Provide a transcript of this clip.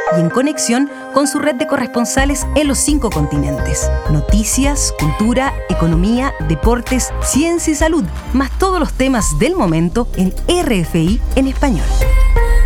y en conexión con su red de corresponsales en los 5 continentes. Noticias, cultura, economía, deportes, ciencia y salud, más todos los temas del momento en RFI en español.